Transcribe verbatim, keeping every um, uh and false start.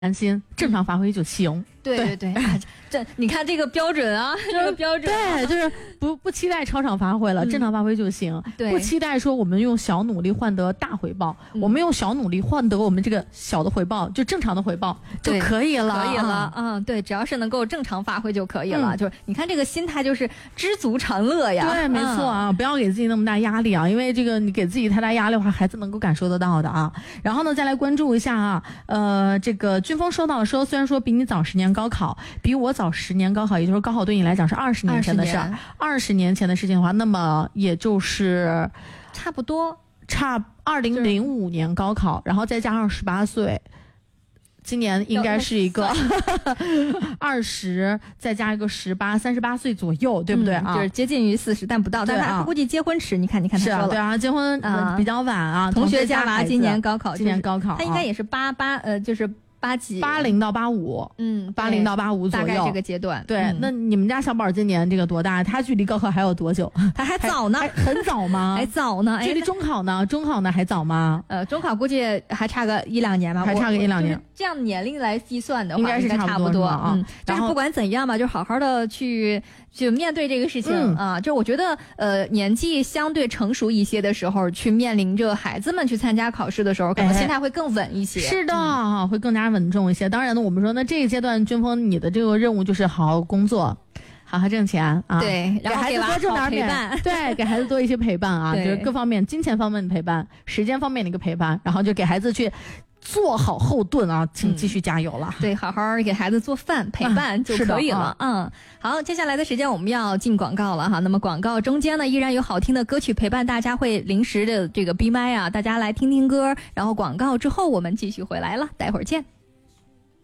担心，正常发挥就行。 对对对，对啊、这你看这个标准啊，这个标准、啊， 对，就是不不期待超常发挥了，嗯、正常发挥就行。 对， 不期待说我们用小努力换得大回报，嗯、我们用小努力换得我们这个小的回报，就正常的回报就可以了， 可以了。嗯，对，只要是能够正常发挥就可以了。嗯、就是你看这个心态，就是知足常乐呀。 对，没错啊，嗯、不要给自己那么大压力啊，因为这个你给自己太大压力的话，孩子能够感受得到的啊。然后呢，再来关注一下啊，呃，这个军峰说到说，虽然说比你早十年高考，比我早十年高考，也就是高考对你来讲是二十年前的事儿，二十年前的事情的话，那么也就是差不多差二零零五年高考，然后再加上十八岁。今年应该是一个二十，再加一个十八，三十八岁左右，对不对啊？ 嗯、就是接近于四十，但不到。但他估计结婚迟，你看，你看他说了， 是啊，对啊，结婚、呃、比较晚啊。 同学家娃今年高考， 今年高考， 他应该也是八八呃，就是八几， 八零到八五， 嗯， 八零到八五左右， 大概这个阶段。 对， 嗯、 那你们家小宝今年这个多大？他距离高考还有多久？ 他还早呢， 还很早吗？ 还早呢。 距离中考呢？中考呢还早吗？ 呃，中考估计还差个一两年吧， 还差个一两年。 这样年龄来计算的话， 应该是差不多啊。 嗯，但是不管怎样吧，就好好的去去面对这个事情、 嗯、 啊。就我觉得，呃，年纪相对成熟一些的时候，去面临着孩子们去参加考试的时候，可能心态会更稳一些。 哎、是的、 嗯， 会更加稳重一些。当然呢，我们说，那这个阶段，军峰你的这个任务就是好好工作。好好挣钱啊， 对，然后给孩子多挣点陪伴， 对，给孩子多一些陪伴啊，就是各方面，金钱方面的陪伴，时间方面的一个陪伴，然后就给孩子去做好后盾啊，请继续加油了。 嗯、对，好好给孩子做饭陪伴就可以了。嗯，嗯好，接下来的时间我们要进广告了哈。那么广告中间呢，依然有好听的歌曲陪伴大家，会临时的这个闭麦啊，大家来听听歌，然后广告之后我们继续回来了，待会儿见。